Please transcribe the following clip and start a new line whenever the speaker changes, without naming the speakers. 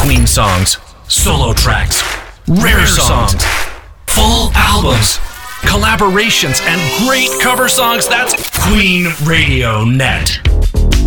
Queen songs, solo tracks, rare songs, full albums, collaborations, and great cover songs. That's Queen Radio Net.